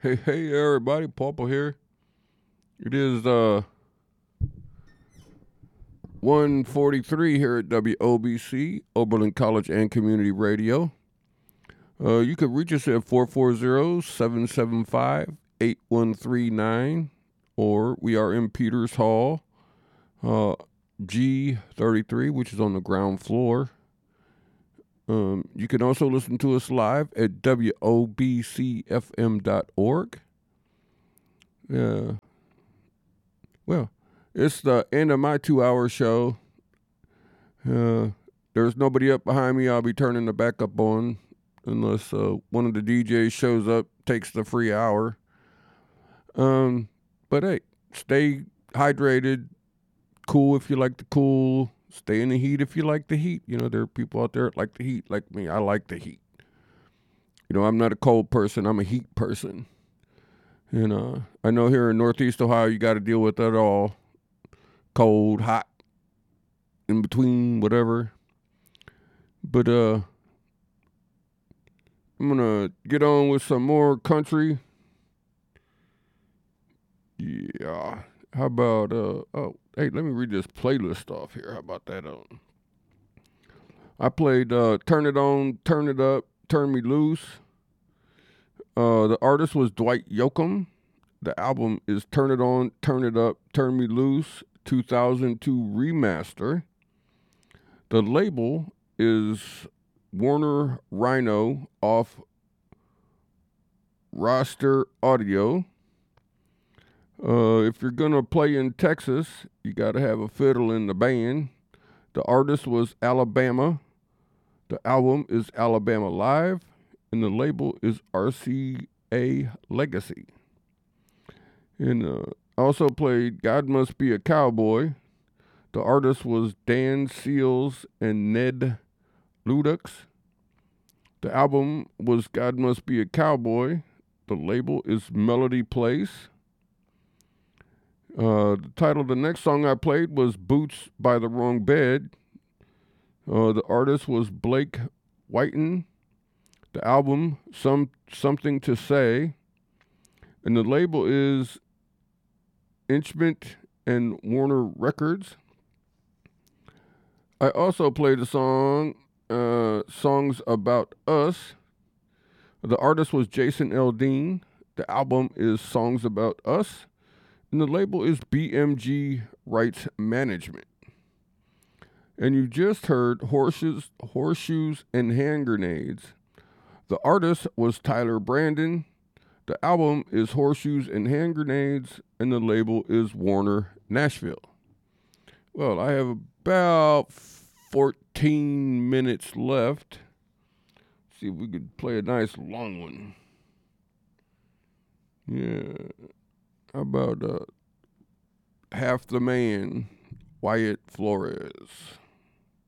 Hey everybody, Papa here. It is 1:43 here at WOBC, Oberlin College and Community Radio. You can reach us at 440-775-8139, or we are in Peters Hall, G33, which is on the ground floor. You can also listen to us live at WOBCFM.org. Well, it's the end of my 2-hour show. There's nobody up behind me I'll be turning the backup on unless one of the DJs shows up, takes the free hour. But hey, stay hydrated, cool if you like the cool, stay in the heat if you like the heat. You know, there are people out there that like the heat like me. I like the heat. You know, I'm not a cold person, I'm a heat person. And I know here in Northeast Ohio, you got to deal with that all. Cold, hot, in between, whatever. But I'm going to get on with some more country. Yeah. How about, hey, let me read this playlist off here. How about that? I played Turn It On, Turn It Up, Turn Me Loose. The artist was Dwight Yoakam. The album is Turn It On, Turn It Up, Turn Me Loose, 2002 remaster. The label is Warner Rhino off Roster Audio. If you're going to play in Texas, you got to have a fiddle in the band. The artist was Alabama. The album is Alabama Live. And the label is RCA Legacy. And also played God Must Be a Cowboy. The artist was Dan Seals and Ned Ludux. The album was God Must Be a Cowboy. The label is Melody Place. The title of the next song I played was Boots by the Wrong Bed. The artist was Blake Whiten. The album, Something to Say. And the label is Inchment and Warner Records. I also played a song, Songs About Us. The artist was Jason Aldean. The album is Songs About Us. And the label is BMG Rights Management. And you just heard Horseshoes and Hand Grenades. The artist was Tyler Brandon. The album is Horseshoes and Hand Grenades, and the label is Warner Nashville. Well, I have about 14 minutes left. Let's see if we could play a nice long one. Yeah. How about Half the Man, Wyatt Flores?